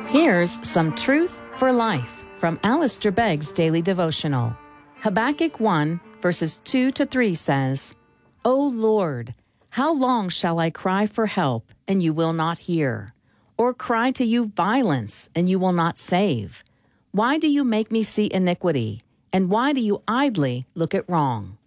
Here's some truth for life from Alistair Begg's Daily Devotional. Habakkuk 1, verses 2 to 3 says, O Lord, how long shall I cry for help, and you will not hear? Or cry to you violence, and you will not save? Why do you make me see iniquity, and why do you idly look at wrong?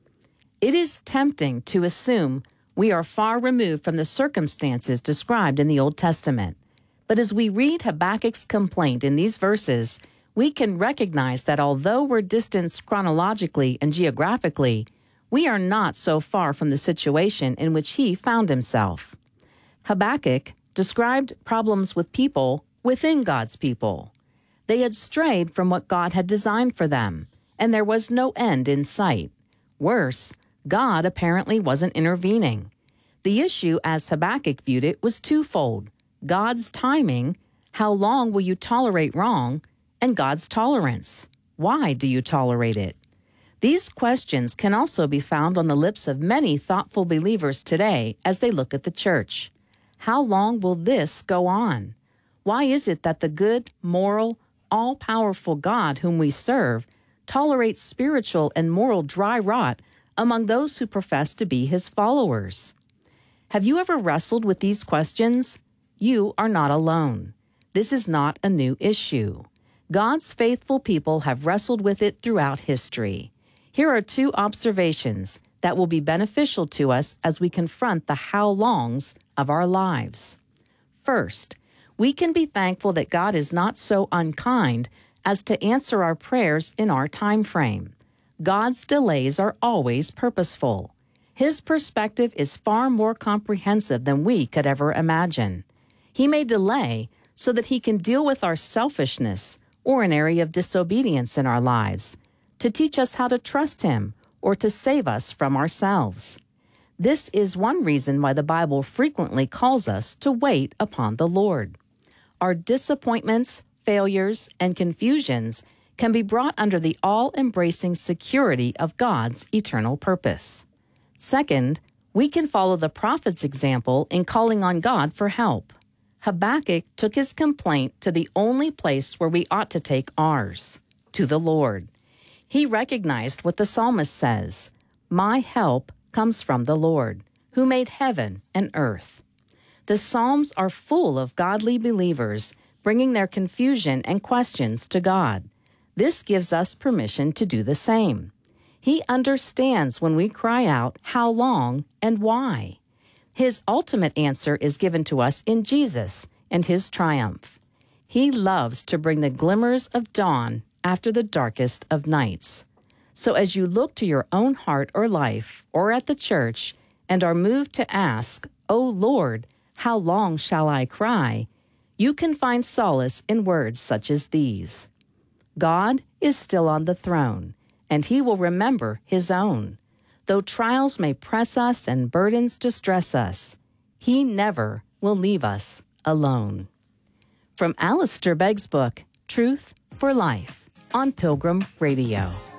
It is tempting to assume we are far removed from the circumstances described in the Old Testament. But as we read Habakkuk's complaint in these verses, we can recognize that although we're distanced chronologically and geographically, we are not so far from the situation in which he found himself. Habakkuk described problems with people within God's people. They had strayed from what God had designed for them, and there was no end in sight. Worse, God apparently wasn't intervening. The issue, as Habakkuk viewed it, was twofold: God's timing, how long will you tolerate wrong, and God's tolerance, why do you tolerate it? These questions can also be found on the lips of many thoughtful believers today as they look at the church. How long will this go on? Why is it that the good, moral, all-powerful God whom we serve tolerates spiritual and moral dry rot among those who profess to be his followers? Have you ever wrestled with these questions? You are not alone. This is not a new issue. God's faithful people have wrestled with it throughout history. Here are two observations that will be beneficial to us as we confront the how longs of our lives. First, we can be thankful that God is not so unkind as to answer our prayers in our time frame. God's delays are always purposeful. His perspective is far more comprehensive than we could ever imagine. He may delay so that he can deal with our selfishness or an area of disobedience in our lives, to teach us how to trust him or to save us from ourselves. This is one reason why the Bible frequently calls us to wait upon the Lord. Our disappointments, failures, and confusions can be brought under the all-embracing security of God's eternal purpose. Second, we can follow the prophet's example in calling on God for help. Habakkuk took his complaint to the only place where we ought to take ours, to the Lord. He recognized what the psalmist says, "My help comes from the Lord, who made heaven and earth." The Psalms are full of godly believers bringing their confusion and questions to God. This gives us permission to do the same. He understands when we cry out, "How long?" and "Why?" His ultimate answer is given to us in Jesus and his triumph. He loves to bring the glimmers of dawn after the darkest of nights. So as you look to your own heart or life or at the church and are moved to ask, "O Lord, how long shall I cry?" you can find solace in words such as these. God is still on the throne, and he will remember his own. Though trials may press us and burdens distress us, he never will leave us alone. From Alistair Begg's book, Truth for Life, on Pilgrim Radio.